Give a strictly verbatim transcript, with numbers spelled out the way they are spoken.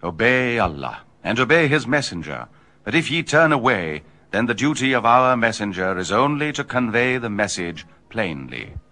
Obey Allah, and obey his messenger. But if ye turn away, then the duty of our messenger is only to convey the message plainly.